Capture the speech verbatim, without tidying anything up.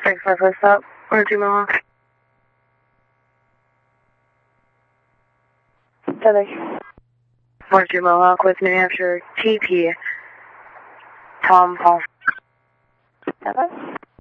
Six five five stop. One two Mohawk. Tether. One two Mohawk with New Hampshire T P. Tom Paul. Tether.